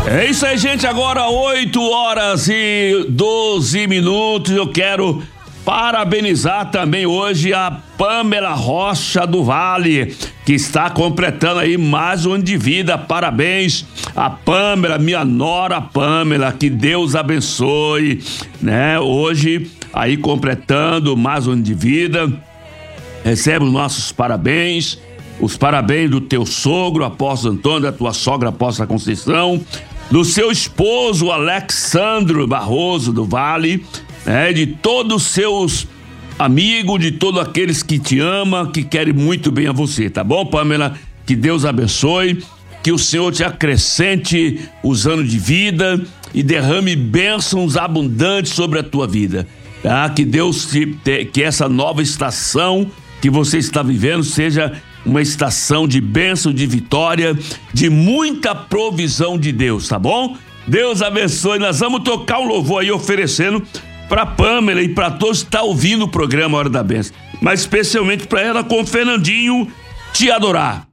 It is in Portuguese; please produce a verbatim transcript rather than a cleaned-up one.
É isso aí, gente. Agora oito horas e doze minutos. Eu quero parabenizar também hoje a Pamela Rocha do Vale, que está completando aí mais um ano de vida. Parabéns a Pamela, minha nora Pamela, que Deus abençoe, né? Hoje aí completando mais um ano de vida. Recebe os nossos parabéns, os parabéns do teu sogro, apóstolo Antônio, da tua sogra, apóstola Conceição, do seu esposo Alexandro Barroso do Vale, né, de todos os seus amigos, de todos aqueles que te amam, que querem muito bem a você, tá bom, Pamela? Que Deus abençoe, que o Senhor te acrescente os anos de vida e derrame bênçãos abundantes sobre a tua vida, tá? Que Deus te, te, que essa nova estação que você está vivendo seja uma estação de bênção, de vitória, de muita provisão de Deus, tá bom? Deus abençoe. Nós vamos tocar um louvor aí oferecendo para Pamela e para todos que estão ouvindo o programa Hora da Bênção, mas especialmente para ela com o Fernandinho, Te Adorar.